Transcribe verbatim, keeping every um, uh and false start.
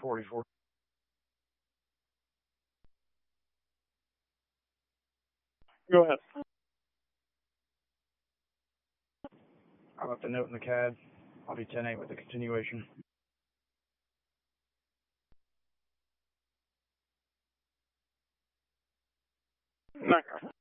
forty-four. Go ahead. I left a note in the C A D. I'll be ten eight with the continuation. No.